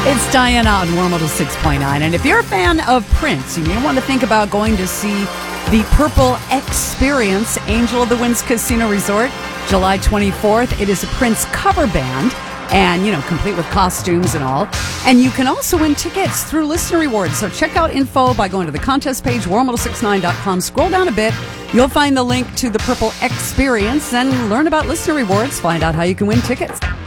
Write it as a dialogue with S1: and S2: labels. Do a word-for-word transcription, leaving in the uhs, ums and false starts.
S1: It's Diana on Warm one oh six point nine. And if you're a fan of Prince, you may want to think about going to see the Purple Experience, Angel of the Winds Casino Resort, July twenty-fourth. It is a Prince cover band and, you know, complete with costumes and all. And you can also win tickets through listener rewards. So check out info by going to the contest page, warm ten sixty-nine dot com. Scroll down a bit. You'll find the link to the Purple Experience and learn about listener rewards. Find out how you can win tickets.